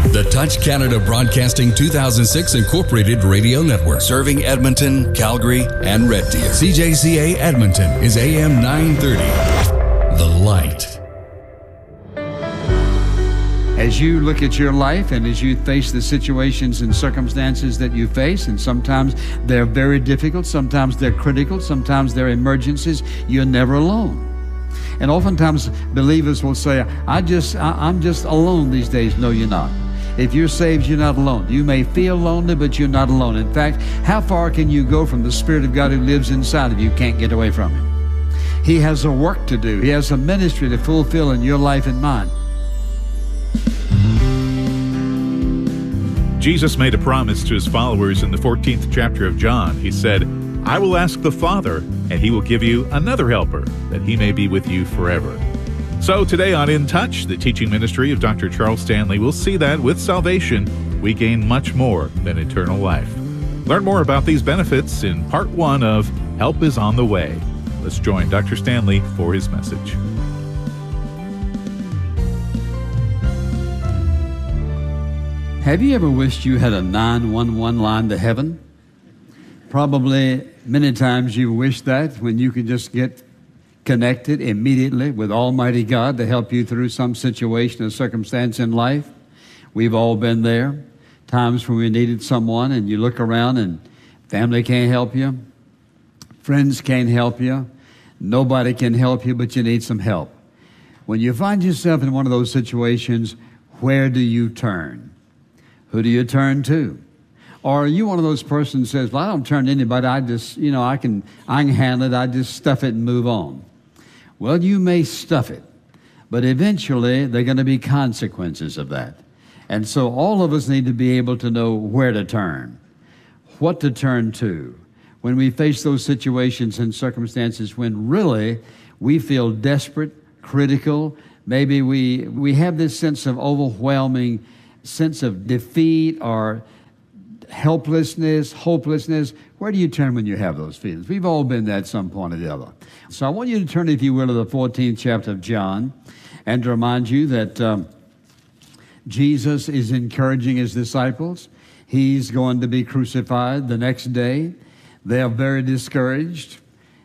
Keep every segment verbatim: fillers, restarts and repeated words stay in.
The Touch Canada Broadcasting two thousand six Incorporated Radio Network, serving Edmonton, Calgary, and Red Deer. C J C A Edmonton is A M nine thirty. The Light. As you look at your life and as you face the situations and circumstances that you face, and sometimes they're very difficult, sometimes they're critical, sometimes they're emergencies, you're never alone. And oftentimes believers will say, I just, I, I'm just alone these days. No, you're not. If you're saved, you're not alone. You may feel lonely, but you're not alone. In fact, how far can you go from the Spirit of God who lives inside of you? You can't get away from Him. He has a work to do. He has a ministry to fulfill in your life and mine. Jesus made a promise to His followers in the fourteenth chapter of John. He said, I will ask the Father, and He will give you another helper, that He may be with you forever. So today on In Touch, the teaching ministry of Doctor Charles Stanley, will see that with salvation, we gain much more than eternal life. Learn more about these benefits in part one of Help is on the Way. Let's join Doctor Stanley for his message. Have you ever wished you had a nine one one line to heaven? Probably many times you wish that, when you could just get connected immediately with Almighty God to help you through some situation or circumstance in life. We've all been there. Times when we needed someone and you look around and family can't help you. Friends can't help you. Nobody can help you, but you need some help. When you find yourself in one of those situations, where do you turn? Who do you turn to? Or are you one of those persons who says, well, I don't turn to anybody. I just, you know, I can, I can handle it. I just stuff it and move on. Well, you may stuff it, but eventually there are going to be consequences of that. And so all of us need to be able to know where to turn, what to turn to, when we face those situations and circumstances when really we feel desperate, critical. Maybe we, we have this sense of overwhelming sense of defeat or helplessness, hopelessness. Where do you turn when you have those feelings? We've all been there at some point or the other. So I want you to turn, if you will, to the fourteenth chapter of John, and to remind you that um, Jesus is encouraging His disciples. He's going to be crucified the next day. They are very discouraged,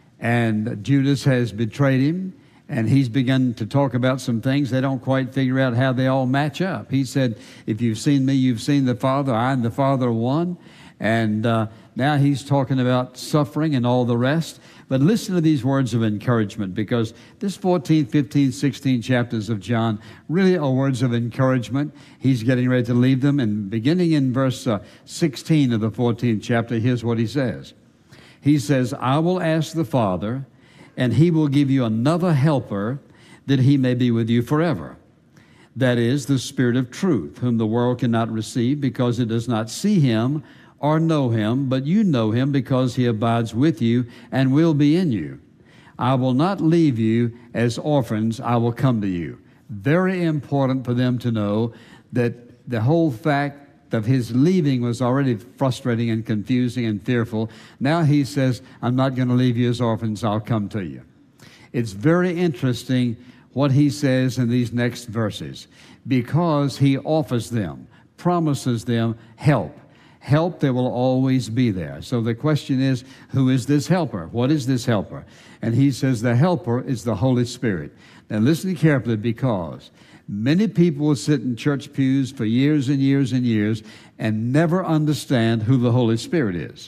and Judas has betrayed Him. And he's begun to talk about some things. They don't quite figure out how they all match up. He said, if you've seen me, you've seen the Father. I and the Father are one. And uh, now he's talking about suffering and all the rest. But listen to these words of encouragement, because this fourteenth, fifteenth, sixteenth chapters of John really are words of encouragement. He's getting ready to leave them. And beginning in verse uh, sixteen of the fourteenth chapter, here's what he says. He says, I will ask the Father, and He will give you another helper, that He may be with you forever. That is the Spirit of truth, whom the world cannot receive, because it does not see Him or know Him, but you know Him, because He abides with you and will be in you. I will not leave you as orphans, I will come to you. Very important for them to know that the whole fact of His leaving was already frustrating and confusing and fearful. Now He says, I'm not going to leave you as orphans, I'll come to you. It's very interesting what He says in these next verses, because He offers them, promises them help. Help that will always be there. So the question is, who is this helper? What is this helper? And He says the helper is the Holy Spirit. Now listen carefully, because many people will sit in church pews for years and years and years and never understand who the Holy Spirit is.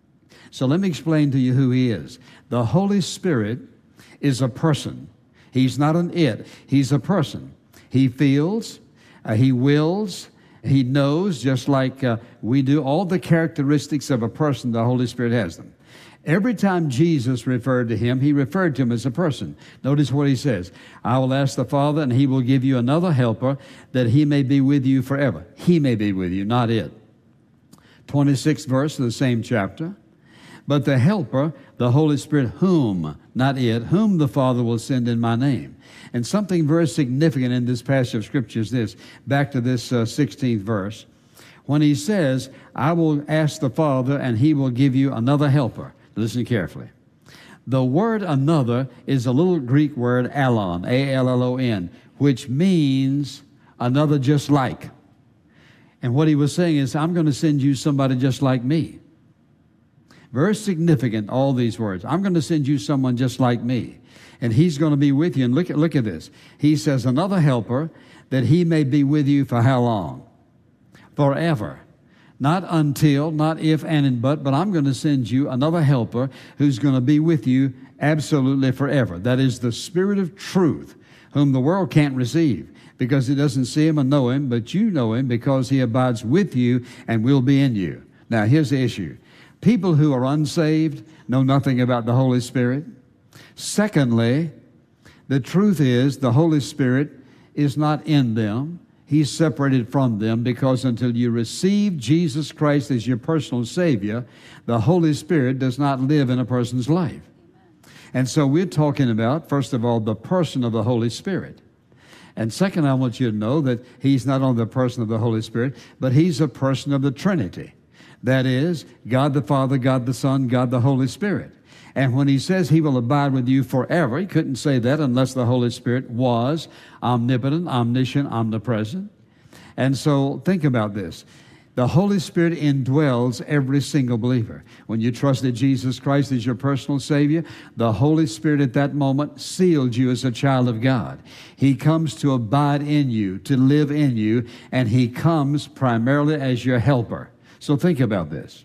So let me explain to you who He is. The Holy Spirit is a person. He's not an it. He's a person. He feels, uh, He wills, He knows, just like uh, we do. All the characteristics of a person, the Holy Spirit has them. Every time Jesus referred to Him, He referred to Him as a person. Notice what He says. I will ask the Father, and He will give you another helper, that He may be with you forever. He may be with you, not it. twenty-sixth verse of the same chapter. But the helper, the Holy Spirit, whom, not it, whom the Father will send in my name. And something very significant in this passage of Scripture is this. Back to this uh, sixteenth verse. When He says, I will ask the Father, and He will give you another helper. Listen carefully. The word another is a little Greek word, allon, A L L O N, which means another just like. And what he was saying is, I'm going to send you somebody just like me. Very significant, all these words. I'm going to send you someone just like me. And he's going to be with you. And look at, look at this. He says, another helper, that he may be with you for how long? Forever. Not until, not if, and in but, but I'm going to send you another helper who's going to be with you absolutely forever. That is the Spirit of truth, whom the world can't receive because it doesn't see him and know him, but you know him because he abides with you and will be in you. Now, here's the issue. People who are unsaved know nothing about the Holy Spirit. Secondly, the truth is the Holy Spirit is not in them. He's separated from them because until you receive Jesus Christ as your personal Savior, the Holy Spirit does not live in a person's life. And so we're talking about, first of all, the person of the Holy Spirit. And second, I want you to know that he's not only the person of the Holy Spirit, but he's a person of the Trinity. That is, God the Father, God the Son, God the Holy Spirit. And when he says he will abide with you forever, he couldn't say that unless the Holy Spirit was omnipotent, omniscient, omnipresent. And so think about this. The Holy Spirit indwells every single believer. When you trusted Jesus Christ as your personal Savior, the Holy Spirit at that moment sealed you as a child of God. He comes to abide in you, to live in you, and he comes primarily as your helper. So think about this.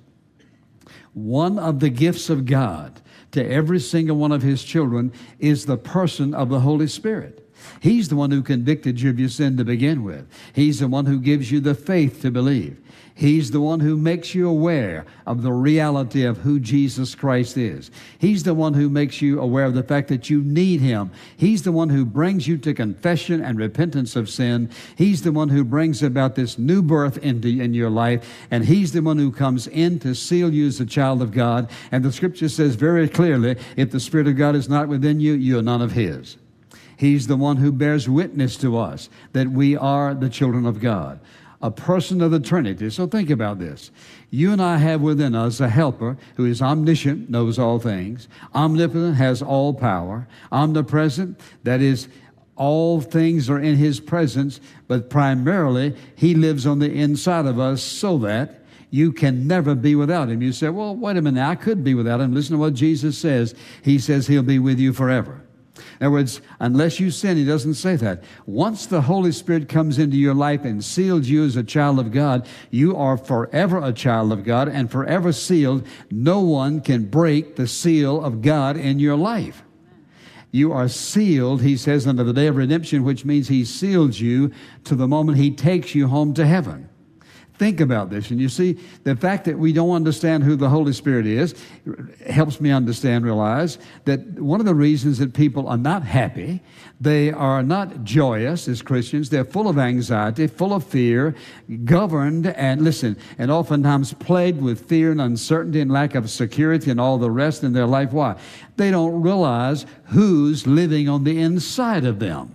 One of the gifts of God to every single one of his children is the person of the Holy Spirit. He's the one who convicted you of your sin to begin with. He's the one who gives you the faith to believe. He's the one who makes you aware of the reality of who Jesus Christ is. He's the one who makes you aware of the fact that you need him. He's the one who brings you to confession and repentance of sin. He's the one who brings about this new birth into in your life. And he's the one who comes in to seal you as a child of God. And the scripture says very clearly, if the Spirit of God is not within you, you are none of his. He's the one who bears witness to us that we are the children of God, a person of the Trinity. So think about this. You and I have within us a helper who is omniscient, knows all things, omnipotent, has all power, omnipresent, that is, all things are in his presence, but primarily he lives on the inside of us so that you can never be without him. You say, well, wait a minute, I could be without him. Listen to what Jesus says. He says he'll be with you forever. In other words, unless you sin, he doesn't say that. Once the Holy Spirit comes into your life and seals you as a child of God, you are forever a child of God and forever sealed. No one can break the seal of God in your life. You are sealed, he says, unto the day of redemption, which means he seals you to the moment he takes you home to heaven. Think about this. And you see, the fact that we don't understand who the Holy Spirit is helps me understand, realize that one of the reasons that people are not happy, they are not joyous as Christians, they're full of anxiety, full of fear, governed, and listen, and oftentimes plagued with fear and uncertainty and lack of security and all the rest in their life. Why? They don't realize who's living on the inside of them.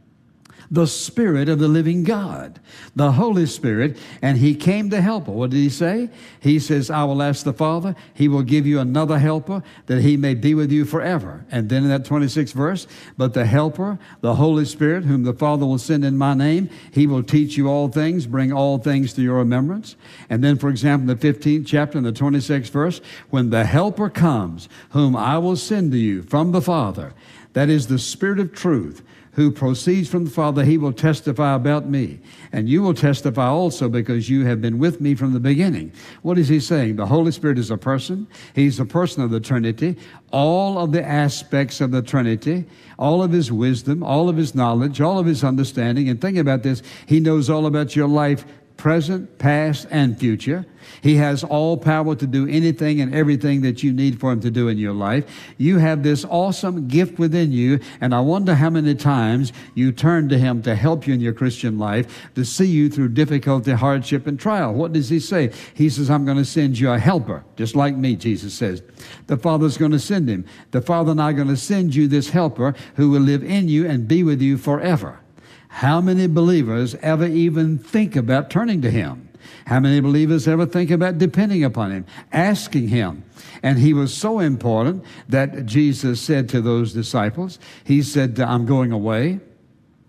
The Spirit of the living God, the Holy Spirit, and he came to help her. What did he say? He says, I will ask the Father, he will give you another helper that he may be with you forever. And then in that twenty-sixth verse, but the helper, the Holy Spirit, whom the Father will send in my name, he will teach you all things, bring all things to your remembrance. And then, for example, in the fifteenth chapter, in the twenty-sixth verse, when the helper comes, whom I will send to you from the Father, that is the Spirit of truth, who proceeds from the Father, he will testify about me. And you will testify also because you have been with me from the beginning. What is he saying? The Holy Spirit is a person. He's a person of the Trinity. All of the aspects of the Trinity, all of his wisdom, all of his knowledge, all of his understanding. And think about this. He knows all about your life, present, past, and future. He has all power to do anything and everything that you need for him to do in your life. You have this awesome gift within you, and I wonder how many times you turn to him to help you in your Christian life, to see you through difficulty, hardship, and trial. What does he say? He says, I'm going to send you a helper, just like me, Jesus says. The Father's going to send him. The Father and I are going to send you this helper who will live in you and be with you forever. How many believers ever even think about turning to him? How many believers ever think about depending upon him, asking him? And he was so important that Jesus said to those disciples, he said, I'm going away.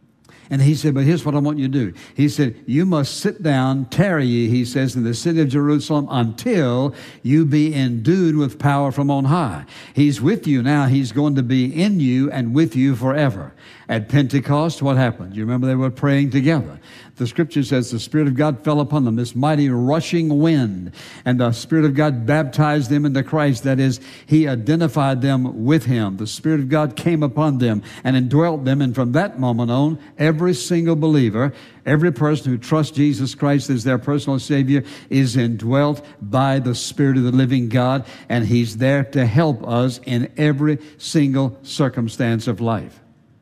And he said, but here's what I want you to do. He said, you must sit down, tarry ye, he says, in the city of Jerusalem until you be endued with power from on high. He's with you now. He's going to be in you and with you forever. At Pentecost, what happened? You remember they were praying together. The scripture says the Spirit of God fell upon them, this mighty rushing wind, and the Spirit of God baptized them into Christ. That is, he identified them with him. The Spirit of God came upon them and indwelt them, and from that moment on, every single believer, every person who trusts Jesus Christ as their personal Savior is indwelt by the Spirit of the living God, and he's there to help us in every single circumstance of life.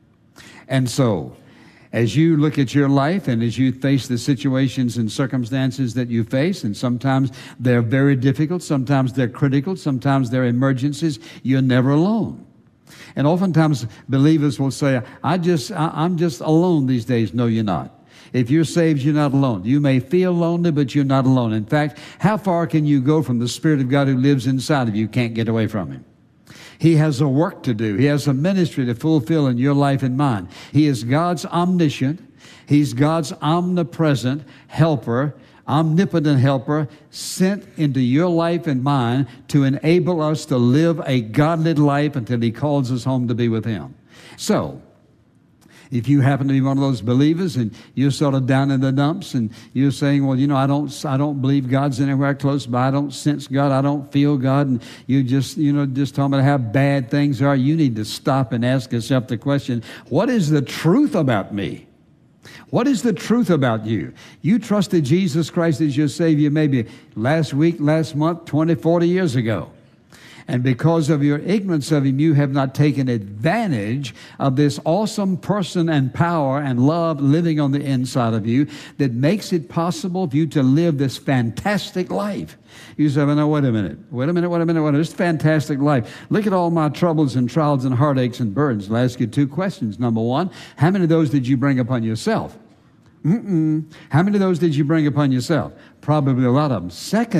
And so, as you look at your life and as you face the situations and circumstances that you face, and sometimes they're very difficult, sometimes they're critical, sometimes they're emergencies, you're never alone. And oftentimes believers will say, I just, I, I'm just alone these days. No, you're not. If you're saved, you're not alone. You may feel lonely, but you're not alone. In fact, how far can you go from the Spirit of God who lives inside of you? You can't get away from him. He has a work to do. He has a ministry to fulfill in your life and mine. He is God's omniscient. He's God's omnipresent helper, omnipotent helper, sent into your life and mine to enable us to live a godly life until he calls us home to be with him. So, if you happen to be one of those believers and you're sort of down in the dumps and you're saying, well, you know, I don't I don't believe God's anywhere close by. I don't sense God. I don't feel God. And you just, you know, just talking about how bad things are. You need to stop and ask yourself the question, what is the truth about me? What is the truth about you? You trusted Jesus Christ as your Savior maybe last week, last month, twenty, forty years ago. And because of your ignorance of him, you have not taken advantage of this awesome person and power and love living on the inside of you that makes it possible for you to live this fantastic life. You say, well, no, wait a minute. Wait a minute, wait a minute, wait a minute. This fantastic life. Look at all my troubles and trials and heartaches and burdens. I'll ask you two questions. Number one, how many of those did you bring upon yourself? Mm-mm. How many of those did you bring upon yourself? Probably a lot of them. Second,